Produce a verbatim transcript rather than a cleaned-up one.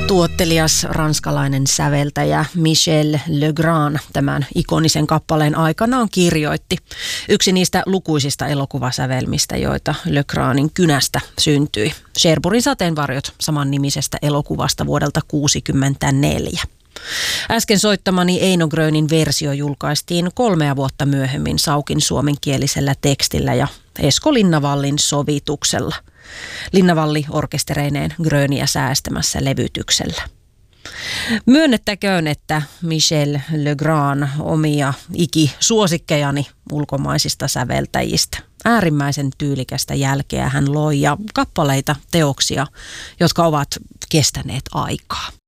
Tuottelias ranskalainen säveltäjä Michel Legrand tämän ikonisen kappaleen aikanaan kirjoitti. Yksi niistä lukuisista elokuvasävelmistä, joita Legrandin kynästä syntyi. Cherburyn sateenvarjot saman nimisestä elokuvasta vuodelta tuhatyhdeksänsataakuusikymmentäneljä. Äsken soittamani Eino Grönin versio julkaistiin kolmea vuotta myöhemmin Saukin suomenkielisellä tekstillä ja Esko Linnavallin sovituksella. Linnavalli orkestereineen Gröniä säästämässä levytyksellä. Myönnettäköön, että Michel Legrand omia ikisuosikkejani ulkomaisista säveltäjistä. Äärimmäisen tyylikästä jälkeä hän loi ja kappaleita, teoksia, jotka ovat kestäneet aikaa.